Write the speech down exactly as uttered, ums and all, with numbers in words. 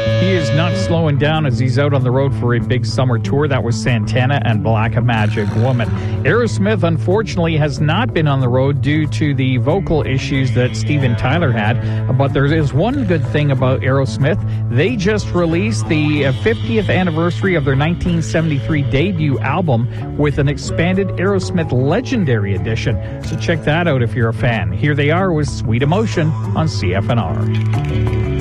He is not slowing down as he's out on the road for a big summer tour. That was Santana and Black Magic Woman. Aerosmith, unfortunately, has not been on the road due to the vocal issues that Steven Tyler had. But there is one good thing about Aerosmith. They just released the fiftieth anniversary of their nineteen seventy-three debut album with an expanded Aerosmith Legendary Edition. So check that out if you're a fan. Here they are with Sweet Emotion on C F N R.